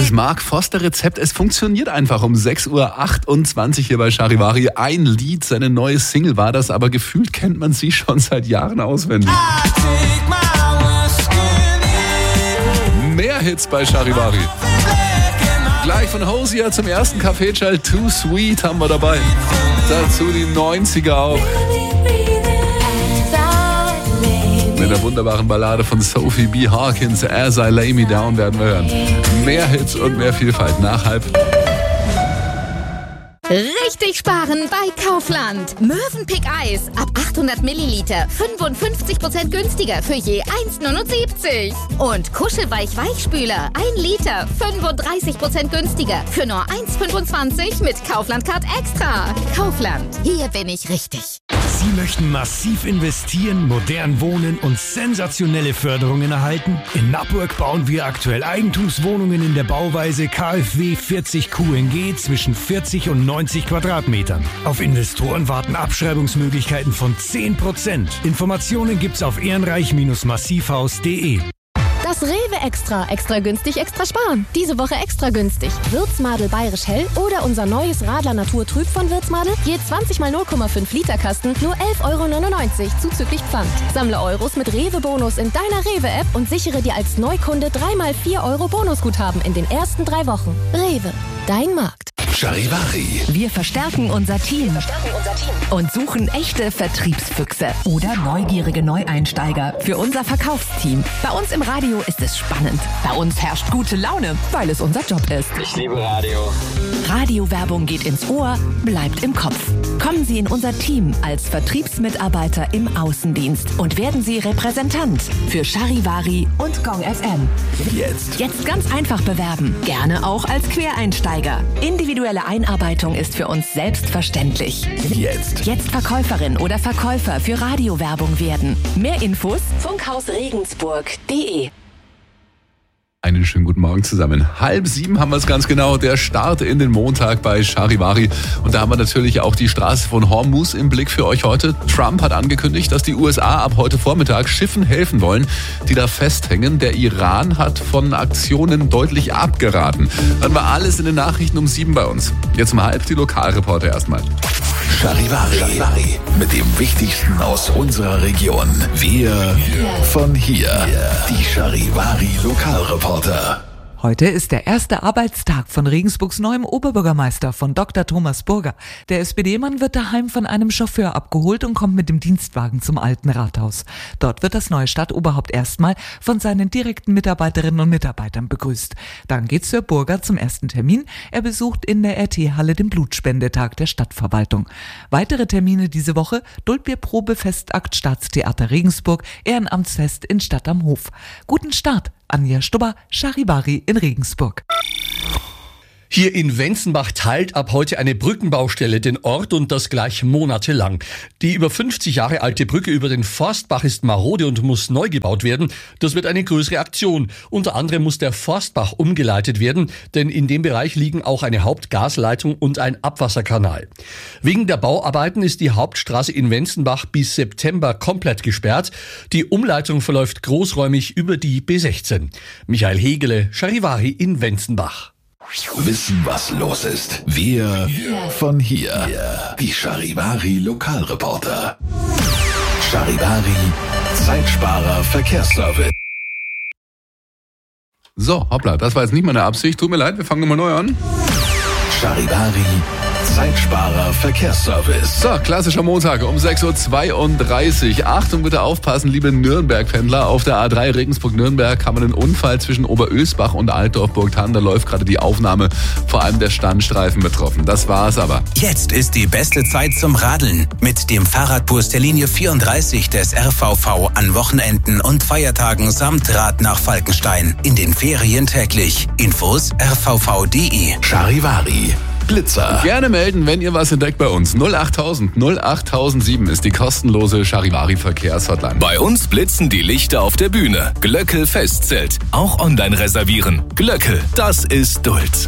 das Mark Foster Rezept. Es funktioniert einfach um 6.28 Uhr hier bei Charivari. Ein Lied, seine neue Single war das, aber gefühlt kennt man sie schon seit Jahren auswendig. Mehr Hits bei Charivari. Gleich von Hosier zum ersten Café-Chal, Too Sweet haben wir dabei. Dazu die 90er auch. Mit der wunderbaren Ballade von Sophie B. Hawkins, As I Lay Me Down, werden wir hören. Mehr Hits und mehr Vielfalt nach 5:30. Richtig sparen bei Kaufland. Mövenpick Eis ab 800 Milliliter 55% günstiger für je 1,79. Und Kuschelweich-Weichspüler 1 Liter 35% günstiger für nur 1,25 mit Kaufland Card Extra. Kaufland, hier bin ich richtig. Sie möchten massiv investieren, modern wohnen und sensationelle Förderungen erhalten? In Nappburg bauen wir aktuell Eigentumswohnungen in der Bauweise KfW 40 QNG zwischen 40 und 90 Quadratmetern. Auf Investoren warten Abschreibungsmöglichkeiten von 10%. Informationen gibt's auf ehrenreich-massivhaus.de. Das Rewe Extra. Extra günstig, extra sparen. Diese Woche extra günstig. Würzmadel Bayerisch Hell oder unser neues Radler Natur Trüb von Würzmadel. Je 20 mal 0,5 Liter Kasten, nur 11,99 € zuzüglich Pfand. Sammle Euros mit Rewe-Bonus in deiner Rewe-App und sichere dir als Neukunde 3 mal 4 € Bonusguthaben in den ersten 3 Wochen. Rewe, dein Markt. Charivari. Wir verstärken unser Team und suchen echte Vertriebsfüchse oder neugierige Neueinsteiger für unser Verkaufsteam. Bei uns im Radio ist es spannend. Bei uns herrscht gute Laune, weil es unser Job ist. Ich liebe Radio. Radiowerbung geht ins Ohr, bleibt im Kopf. Kommen Sie in unser Team als Vertriebsmitarbeiter im Außendienst und werden Sie Repräsentant für Charivari und Gong FM. Jetzt ganz einfach bewerben. Gerne auch als Quereinsteiger. Individuelle Einarbeitung ist für uns selbstverständlich. Jetzt Verkäuferin oder Verkäufer für Radiowerbung werden. Mehr Infos funkhausregensburg.de. Einen schönen guten Morgen zusammen. 6:30 haben wir es ganz genau. Der Start in den Montag bei Charivari. Und da haben wir natürlich auch die Straße von Hormuz im Blick für euch heute. Trump hat angekündigt, dass die USA ab heute Vormittag Schiffen helfen wollen, die da festhängen. Der Iran hat von Aktionen deutlich abgeraten. Dann war alles in den Nachrichten um 7 bei uns. Jetzt um 6:30 die Lokalreporter erstmal. Charivari. Mit dem Wichtigsten aus unserer Region. Wir von hier. Die Charivari Lokalreporter. Heute ist der erste Arbeitstag von Regensburgs neuem Oberbürgermeister, von Dr. Thomas Burger. Der SPD-Mann wird daheim von einem Chauffeur abgeholt und kommt mit dem Dienstwagen zum Alten Rathaus. Dort wird das neue Stadtoberhaupt erstmal von seinen direkten Mitarbeiterinnen und Mitarbeitern begrüßt. Dann geht Sir Burger zum ersten Termin. Er besucht in der RT-Halle den Blutspendetag der Stadtverwaltung. Weitere Termine diese Woche: Duldbierprobe, Festakt, Staatstheater Regensburg, Ehrenamtsfest in Stadt am Hof. Guten Start! Anja Stubber, Charivari in Regensburg. Hier in Wenzenbach teilt ab heute eine Brückenbaustelle den Ort und das gleich monatelang. Die über 50 Jahre alte Brücke über den Forstbach ist marode und muss neu gebaut werden. Das wird eine größere Aktion. Unter anderem muss der Forstbach umgeleitet werden, denn in dem Bereich liegen auch eine Hauptgasleitung und ein Abwasserkanal. Wegen der Bauarbeiten ist die Hauptstraße in Wenzenbach bis September komplett gesperrt. Die Umleitung verläuft großräumig über die B16. Michael Hegele, Charivari in Wenzenbach. Wissen, was los ist. Wir von hier. Die Charivari Lokalreporter. Charivari, Zeitsparer Verkehrsservice. So, hoppla, das war jetzt nicht meine Absicht. Tut mir leid, wir fangen nochmal neu an. Charivari, Zeitsparer Verkehrsservice. So, klassischer Montag um 6.32 Uhr. Achtung, bitte aufpassen, liebe Nürnberg-Pendler. Auf der A3 Regensburg-Nürnberg haben wir einen Unfall zwischen Oberösbach und Altdorf-Burgthann. Da läuft gerade die Aufnahme, vor allem der Standstreifen betroffen. Das war's aber. Jetzt ist die beste Zeit zum Radeln. Mit dem Fahrradbus der Linie 34 des RVV an Wochenenden und Feiertagen samt Rad nach Falkenstein. In den Ferien täglich. Infos rvv.de. Charivari. Blitzer. Gerne melden, wenn ihr was entdeckt bei uns. 08000 08007 ist die kostenlose Charivari-Verkehrshotline. Bei uns blitzen die Lichter auf der Bühne. Glöckel Festzelt. Auch online reservieren. Glöckel, das ist Duld.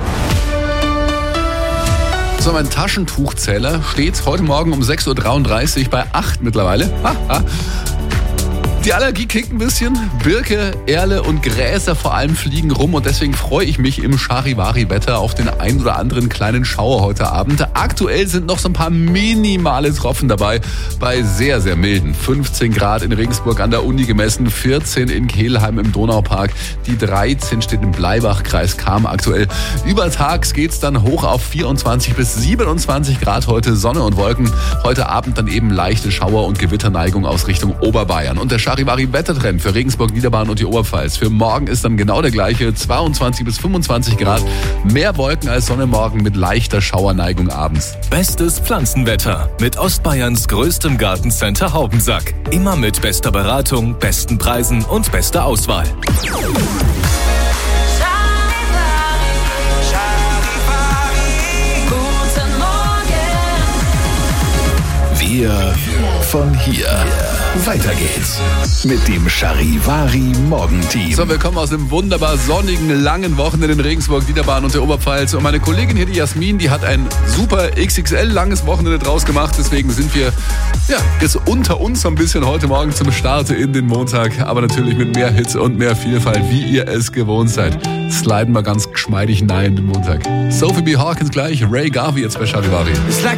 So, mein Taschentuchzähler steht heute Morgen um 6.33 Uhr bei 8 mittlerweile. Die Allergie kickt ein bisschen. Birke, Erle und Gräser vor allem fliegen rum und deswegen freue ich mich im Charivari-Wetter auf den ein oder anderen kleinen Schauer heute Abend. Aktuell sind noch so ein paar minimale Tropfen dabei bei sehr, sehr milden. 15 Grad in Regensburg an der Uni gemessen, 14 in Kelheim im Donaupark, die 13 steht im Bleibach, Kreis Cham aktuell. Übertags geht's dann hoch auf 24 bis 27 Grad heute, Sonne und Wolken. Heute Abend dann eben leichte Schauer- und Gewitterneigung aus Richtung Oberbayern. Und der Charivari-Wettertrend für Regensburg, Niederbayern und die Oberpfalz. Für morgen ist dann genau der gleiche, 22 bis 25 Grad. Mehr Wolken als Sonne morgen mit leichter Schauerneigung abends. Bestes Pflanzenwetter mit Ostbayerns größtem Gartencenter Haubensack. Immer mit bester Beratung, besten Preisen und bester Auswahl. Wir von hier. Weiter geht's mit dem Charivari Morgenteam. So, wir kommen aus dem wunderbar sonnigen, langen Wochenende in Regensburg, Niederbayern und der Oberpfalz. Und meine Kollegin hier, die Jasmin, die hat ein super XXL langes Wochenende draus gemacht. Deswegen sind wir jetzt unter uns so ein bisschen heute Morgen zum Start in den Montag. Aber natürlich mit mehr Hits und mehr Vielfalt, wie ihr es gewohnt seid. Sliden wir ganz geschmeidig rein in den Montag. Sophie B. Hawkins gleich, Ray Garvey jetzt bei Charivari.